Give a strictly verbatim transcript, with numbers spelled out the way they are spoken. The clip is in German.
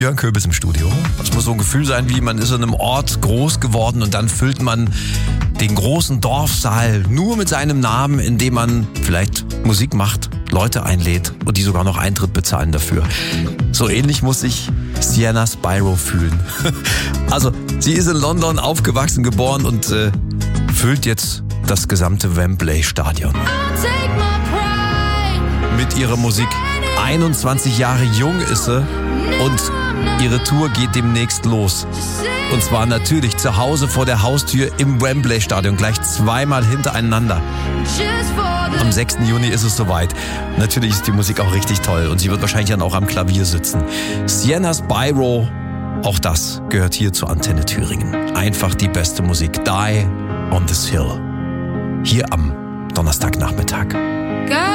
Jörn Köbis im Studio. Das muss so ein Gefühl sein, wie man ist in einem Ort groß geworden und dann füllt man den großen Dorfsaal nur mit seinem Namen, indem man vielleicht Musik macht, Leute einlädt und die sogar noch Eintritt bezahlen dafür. So ähnlich muss sich Sienna Spyro fühlen. Also, sie ist in London aufgewachsen, geboren und äh, füllt jetzt das gesamte Wembley-Stadion mit ihrer Musik. einundzwanzig Jahre jung ist sie und ihre Tour geht demnächst los. Und zwar natürlich zu Hause vor der Haustür im Wembley-Stadion, gleich zweimal hintereinander. Am sechsten Juni ist es soweit. Natürlich ist die Musik auch richtig toll und sie wird wahrscheinlich dann auch am Klavier sitzen. Sienna Spyro, auch das gehört hier zur Antenne Thüringen. Einfach die beste Musik. Die on this Hill. Hier am Donnerstagnachmittag.